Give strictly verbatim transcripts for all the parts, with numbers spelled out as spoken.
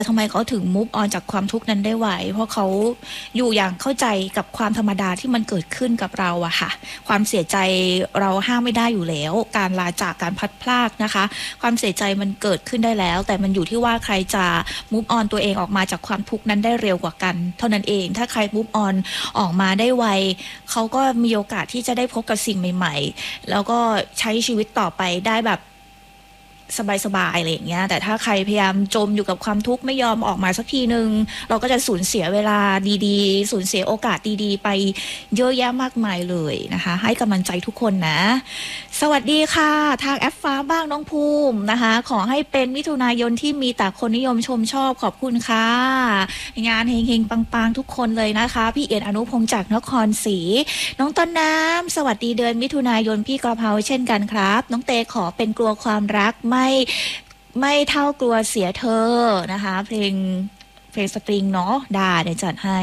ทำไมเขาถึงมุฟออนจากความทุกข์นั้นได้ไวเพราะเขาอยู่อย่างเข้าใจกับความธรรมดาที่มันเกิดขึ้นกับเราอะค่ะความเสียใจเราห้ามไม่ได้อยู่แล้วการลาจากการพัดพลากนะคะความเสียใจมันเกิดขึ้นได้แล้วแต่มันอยู่ที่ว่าใครจะมุฟออนตัวเองออกมาจากความทุกข์นั้นได้เร็วกว่ากันเท่านั้นเองถ้าใครมุฟออนออกมาได้ไวเขาก็มีโอกาสที่จะได้พบกับสิ่งใหม่ๆแล้วก็ใช้ชีวิตต่อไปได้แบบสบายๆอะไรอย่างเงี้ยแต่ถ้าใครพยายามจมอยู่กับความทุกข์ไม่ยอมออกมาสักทีนึงเราก็จะสูญเสียเวลาดีๆสูญเสียโอกาสดีๆไปเยอะแยะมากมายเลยนะคะให้กำลังใจทุกคนนะสวัสดีค่ะทางแอปฟ้าบ้างน้องภูมินะคะขอให้เป็นมิถุนายนที่มีแต่คนนิยมชมชอบขอบคุณค่ะงานเฮงๆปังๆทุกคนเลยนะคะพี่เอียนอนุพงษ์จากนครศรีน้องต้นน้ำสวัสดีเดือนมิถุนายนพี่กระเพราเช่นกันครับน้องเตขอเป็นกลัวความรักไม่ไม่เท่ากลัวเสียเธอนะคะเพลงเพลงสตริงเนาะได้เดี๋ยวจัดให้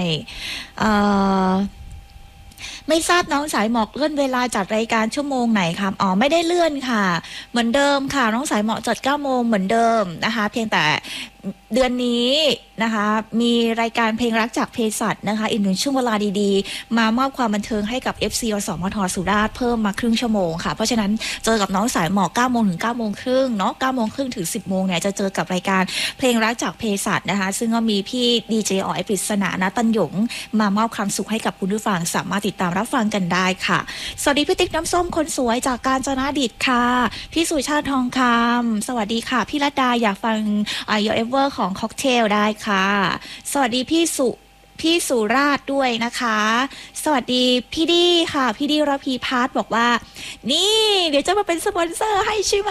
ไม่ทราบน้องสายหมอกเลื่อนเวลาจัดรายการชั่วโมงไหนครับอ๋อไม่ได้เลื่อนค่ะเหมือนเดิมค่ะน้องสายหมอกจัดเก้าโมงเหมือนเดิมนะคะเพียงแต่เดือนนี้นะคะมีรายการเพลงรักจากเภสัชนะคะอีกหนึ่งช่วงเวลาดีๆมามอบความบันเทิงให้กับ เอฟ ซี อสมทสุราษฎร์เพิ่มมาครึ่งชั่วโมงค่ะเพราะฉะนั้นเจอกับน้องสายหมอกเก้าโมงถึงเก้าโมงครึ่งเนาะเก้าโมงครึ่งถึงสิบโมงเนี่ยจะเจอกับรายการเพลงรักจากเภสัชนะคะซึ่งก็มีพี่ดีเจอ๋อยปริศนาณตันหยงมามอบความสุขให้กับคุณผู้ฟังสามารถติดตามรับฟังกันได้ค่ะสวัสดีพี่ติ๊กน้ำส้มคนสวยจากกาญจนดิตค่ะพี่สุชาติทองคำสวัสดีค่ะพี่รัตดาอยากฟังอ่า Your Ever ของค็อกเทลได้ค่ะสวัสดีพี่สุพี่สุราชด้วยนะคะสวัสดีพี่ดีค่ะพี่ดีรพีพาร์ทบอกว่านี่เดี๋ยวจะมาเป็นสปอนเซอร์ให้ใช่ไหม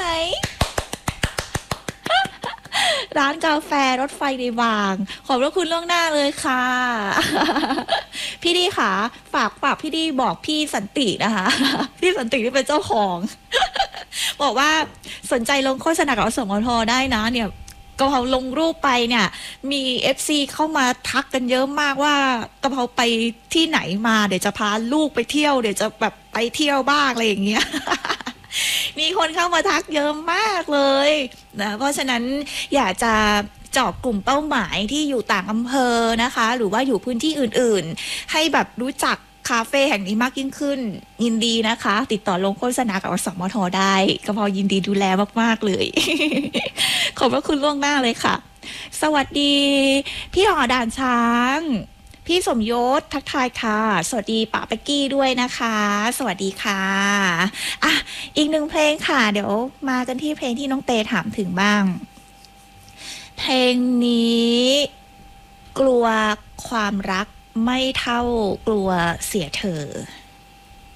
ร้านกาแฟรถไฟในบางขอบพระคุณล่วงหน้าเลยค่ะ พี่ดีค่ะฝากฝากพี่ดีบอกพี่สันตินะคะ พี่สันติที่เป็นเจ้าของ บอกว่าสนใจลงโฆษณากับอสมทได้นะเนี่ยกะเพราลงรูปไปเนี่ยมี เอฟ ซี เข้ามาทักกันเยอะมากว่ากะเพราไปที่ไหนมาเดี๋ยวจะพาลูกไปเที่ยวเดี๋ยวจะแบบไปเที่ยวบ้างอะไรอย่างเงี้ย มีคนเข้ามาทักเยอะมากเลยนะเพราะฉะนั้นอยากจะเจาะกลุ่มเป้าหมายที่อยู่ต่างอำเภอนะคะหรือว่าอยู่พื้นที่อื่นๆให้แบบรู้จักคาเฟ่แห่งนี้มากยิ่งขึ้นยินดีนะคะติดต่อลงโฆษณากับอสมทได้ก็พอยินดีดูแลมากๆเลย ขอบพระคุณล่วงหน้าเลยค่ะสวัสดีพี่หอด่านช้างพี่สมยศทักทายค่ะสวัสดีป้าเป๊กกี้ด้วยนะคะสวัสดีค่ะอ่ะอีกหนึ่งเพลงค่ะเดี๋ยวมากันที่เพลงที่น้องเตถามถึงบ้างเพลงนี้กลัวความรักไม่เท่ากลัวเสียเธอ